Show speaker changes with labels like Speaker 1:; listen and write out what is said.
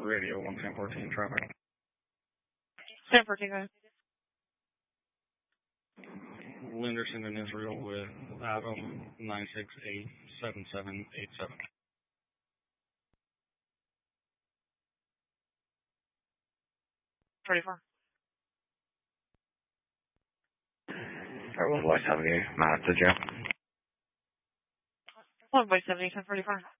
Speaker 1: Radio 11014 traffic.
Speaker 2: 1014, go ahead.
Speaker 1: Lenderson in Israel with Adam 9687787.
Speaker 2: 34.
Speaker 3: Everyone's West Avenue, Mount to jail.
Speaker 2: 1 by 70, 1044.